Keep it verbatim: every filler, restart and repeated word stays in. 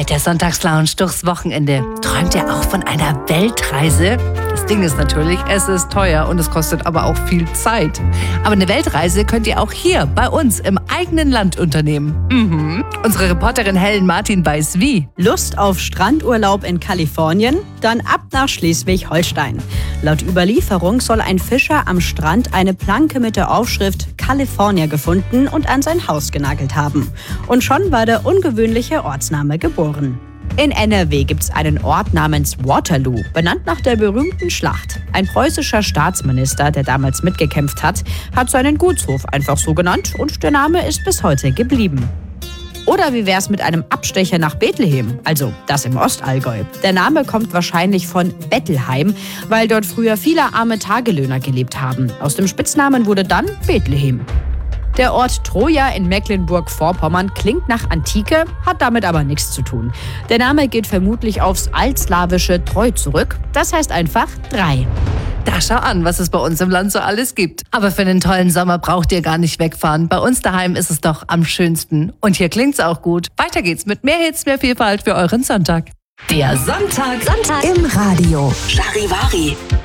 Mit der Sonntagslounge durchs Wochenende. Träumt ihr auch von einer Weltreise? Das Ding ist natürlich, es ist teuer und es kostet aber auch viel Zeit. Aber eine Weltreise könnt ihr auch hier bei uns im eigenen Land unternehmen. Mhm. Unsere Reporterin Helen Martin weiß wie. Lust auf Strandurlaub in Kalifornien? Dann ab nach Schleswig-Holstein. Laut Überlieferung soll ein Fischer am Strand eine Planke mit der Aufschrift California gefunden und an sein Haus genagelt haben. Und schon war der ungewöhnliche Ortsname geboren. In N R W gibt es einen Ort namens Waterloo, benannt nach der berühmten Schlacht. Ein preußischer Staatsminister, der damals mitgekämpft hat, hat seinen Gutshof einfach so genannt und der Name ist bis heute geblieben. Oder wie wär's mit einem Abstecher nach Bethlehem, also das im Ostallgäu. Der Name kommt wahrscheinlich von Bettelheim, weil dort früher viele arme Tagelöhner gelebt haben. Aus dem Spitznamen wurde dann Bethlehem. Der Ort Troja in Mecklenburg-Vorpommern klingt nach Antike, hat damit aber nichts zu tun. Der Name geht vermutlich aufs altslawische Treu zurück. Das heißt einfach drei. Da schau an, was es bei uns im Land so alles gibt. Aber für einen tollen Sommer braucht ihr gar nicht wegfahren. Bei uns daheim ist es doch am schönsten. Und hier klingt's auch gut. Weiter geht's mit mehr Hits, mehr Vielfalt für euren Sonntag. Der Sonntag, Sonntag im Radio. Charivari.